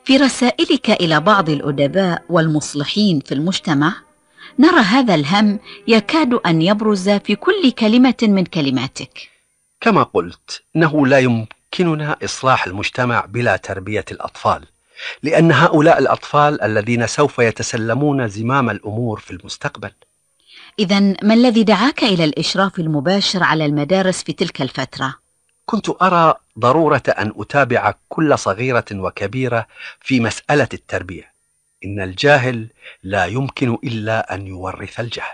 في رسائلك إلى بعض الأدباء والمصلحين في المجتمع نرى هذا الهم يكاد أن يبرز في كل كلمة من كلماتك. كما قلت، إنه لا يمكننا إصلاح المجتمع بلا تربية الأطفال، لأن هؤلاء الأطفال الذين سوف يتسلمون زمام الأمور في المستقبل. إذن ما الذي دعاك إلى الإشراف المباشر على المدارس في تلك الفترة؟ كنت أرى ضرورة أن أتابع كل صغيرة وكبيرة في مسألة التربية. إن الجاهل لا يمكن إلا أن يورث الجهل.